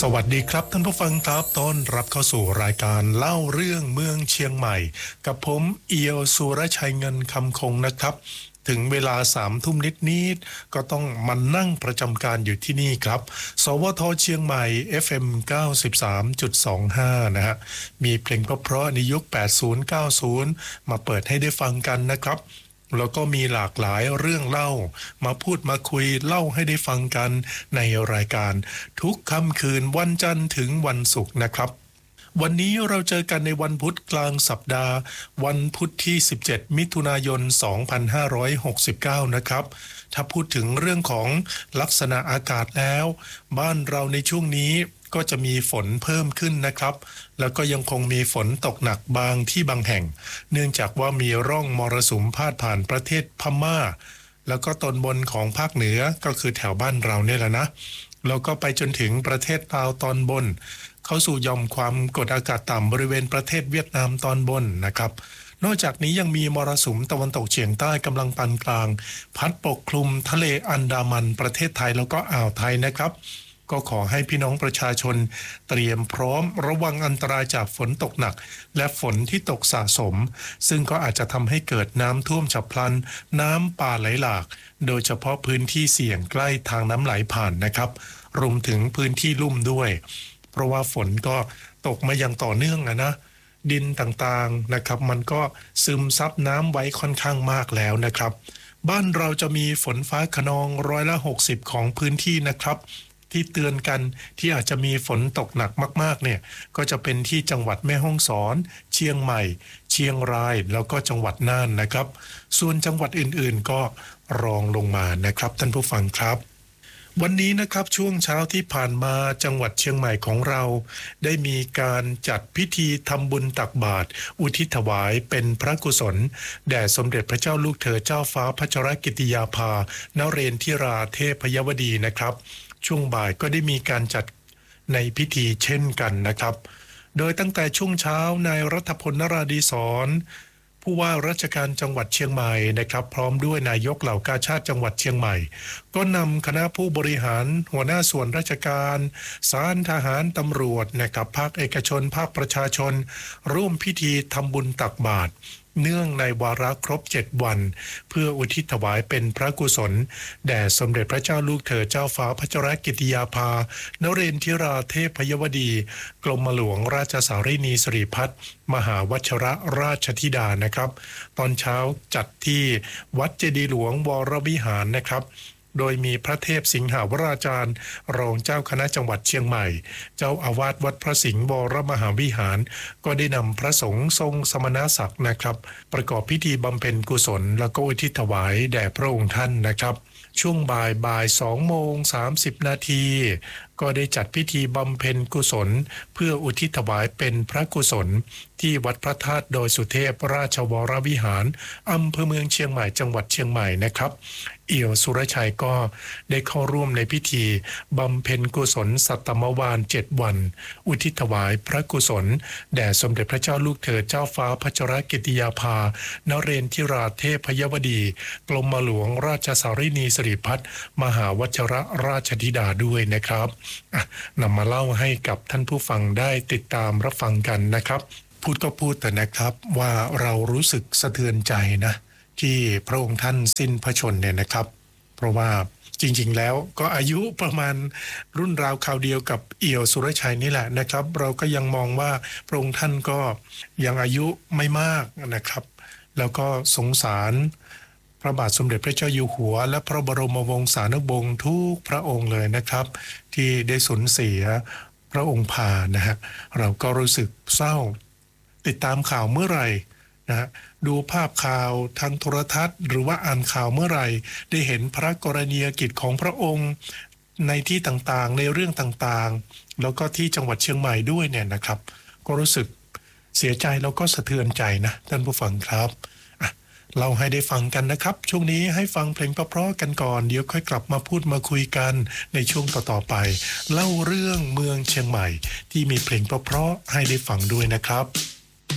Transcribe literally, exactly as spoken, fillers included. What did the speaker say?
สวัสดีครับท่านผู้ฟังครับต้อนรับเข้าสู่รายการเล่าเรื่องเมืองเชียงใหม่กับผมเอียวสุรชัยเงินคำคงนะครับถึงเวลาสามทุ่มนิดๆก็ต้องมานั่งประจำการอยู่ที่นี่ครับสวทเชียงใหม่ เอฟ เอ็ม เก้าสิบสามจุดสองห้า นะฮะมีเพลงเพราะๆในยุคแปดสิบ เก้าสิบมาเปิดให้ได้ฟังกันนะครับแล้วก็มีหลากหลายเรื่องเล่ามาพูดมาคุยเล่าให้ได้ฟังกันในรายการทุกค่ำคืนวันจันทร์ถึงวันศุกร์นะครับวันนี้เราเจอกันในวันพุธกลางสัปดาห์วันพุธที่สิบเจ็ดมิถุนายนสองพันห้าร้อยหกสิบเก้านะครับถ้าพูดถึงเรื่องของลักษณะอากาศแล้วบ้านเราในช่วงนี้ก็จะมีฝนเพิ่มขึ้นนะครับแล้วก็ยังคงมีฝนตกหนักบางที่บางแห่งเนื่องจากว่ามีร่องมรสุมพาดผ่านประเทศพม่าแล้วก็ตอนบนของภาคเหนือก็คือแถวบ้านเราเนี่ยแหละนะแล้วก็ไปจนถึงประเทศลาวตอนบนเข้าสู่หย่อมความกดอากาศต่ำบริเวณประเทศเวียดนามตอนบนนะครับนอกจากนี้ยังมีมรสุมตะวันตกเฉียงใต้กำลังปานกลางพัดปกคลุมทะเลอันดามันประเทศไทยแล้วก็อ่าวไทยนะครับก็ขอให้พี่น้องประชาชนเตรียมพร้อมระวังอันตรายจากฝนตกหนักและฝนที่ตกสะสมซึ่งก็อาจจะทำให้เกิดน้ำท่วมฉับพลันน้ำป่าไหลหลากโดยเฉพาะพื้นที่เสี่ยงใกล้ทางน้ำไหลผ่านนะครับรวมถึงพื้นที่ลุ่มด้วยเพราะว่าฝนก็ตกมาอย่างต่อเนื่องอะนะดินต่างๆนะครับมันก็ซึมซับน้ำไว้ค่อนข้างมากแล้วนะครับบ้านเราจะมีฝนฟ้าคะนองร้อยละหกสิบของพื้นที่นะครับที่เตือนกันที่อาจจะมีฝนตกหนักมากๆเนี่ยก็จะเป็นที่จังหวัดแม่ฮ่องสอนเชียงใหม่เชียงรายแล้วก็จังหวัดน่านนะครับส่วนจังหวัดอื่นๆก็รองลงมานะครับท่านผู้ฟังครับวันนี้นะครับช่วงเช้าที่ผ่านมาจังหวัดเชียงใหม่ของเราได้มีการจัดพิธีทำบุญตักบาตรอุทิศถวายเป็นพระกุศลแด่สมเด็จพระเจ้าลูกเธอเจ้าฟ้าพัชรกิติยาภานเรนทิราเทพยวดีนะครับช่วงบ่ายก็ได้มีการจัดในพิธีเช่นกันนะครับโดยตั้งแต่ช่วงเช้านายรัฐพลนราดีศรผู้ว่าราชการจังหวัดเชียงใหม่นะครับพร้อมด้วยนายกเหล่ากาชาดจังหวัดเชียงใหม่ก็นำคณะผู้บริหารหัวหน้าส่วนราชการศาลทหารตำรวจนะครับภาคเอกชนภาคประชาชนร่วมพิธีทำบุญตักบาตรเนื่องในวาระครบเจ็ดวันเพื่ออุทิศถวายเป็นพระกุศลแด่สมเด็จพระเจ้าลูกเธอเจ้าฟ้าพัชรกิติยาภานเรนทิราเทพยวดีกรมหลวงราชสารินีสิริพัฒน์มหาวชรราชธิดานะครับตอนเช้าจัดที่วัดเจดีย์หลวงวรวิหารนะครับโดยมีพระเทพสิงหาวราจารย์รองเจ้าคณะจังหวัดเชียงใหม่เจ้าอาวาสวัดพระสิงห์วรมหาวิหารก็ได้นำพระสงฆ์ทรงสมณศักดิ์นะครับประกอบพิธีบำเพ็ญกุศลแล้วก็อุทิศถวายแด่พระองค์ท่านนะครับช่วงบ่ายบ่ายสองโมงสามสิบนาทีก็ได้จัดพิธีบำเพ็ญกุศลเพื่ออุทิศถวายเป็นพระกุศลที่วัดพระธาตุโดยสุเทพราชวรวิหารอำเภอเมืองเชียงใหม่จังหวัดเชียงใหม่นะครับเอี่ยวสุรชัยก็ได้เข้าร่วมในพิธีบำเพ็ญกุศลสัตตมวานเจ็ดวันอุทิศถวายพระกุศลแด่สมเด็จพระเจ้าลูกเธอเจ้าฟ้าพัชรกิติยาภานเรนทิราเทพยวดีกรมหลวงราชสารินีสิริพัฒน์มหาวชรราชธิดาด้วยนะครับนำมาเล่าให้กับท่านผู้ฟังได้ติดตามรับฟังกันนะครับพูดก็พูดแต่นะครับว่าเรารู้สึกสะเทือนใจนะที่พระองค์ท่านสิ้นพระชนม์เนี่ยนะครับเพราะว่าจริงๆแล้วก็อายุประมาณรุ่นราวคราวเดียวกับเอี่ยวสุรชัยนี่แหละนะครับเราก็ยังมองว่าพระองค์ท่านก็ยังอายุไม่มากนะครับแล้วก็สงสารพระบาทสมเด็จพระเจ้าอยู่หัวและพระบรมวงศานุวงศ์ทุกพระองค์เลยนะครับที่ได้สูญเสียพระองค์พานะฮะเราก็รู้สึกเศร้าติดตามข่าวเมื่อไหร่นะดูภาพข่าวทางโทรทัศน์หรือว่าอ่านข่าวเมื่อไหร่ได้เห็นพระกรณียกิจของพระองค์ในที่ต่างๆในเรื่องต่างๆแล้วก็ที่จังหวัดเชียงใหม่ด้วยเนี่ยนะครับก็รู้สึกเสียใจแล้วก็สะเทือนใจนะท่านผู้ฟังครับเราให้ได้ฟังกันนะครับช่วงนี้ให้ฟังเพลงเพราะๆกันก่อนเดี๋ยวค่อยกลับมาพูดมาคุยกันในช่วงต่อๆไปเล่าเรื่องเมืองเชียงใหม่ที่มีเพลงเพราะๆให้ได้ฟังด้วยนะครับ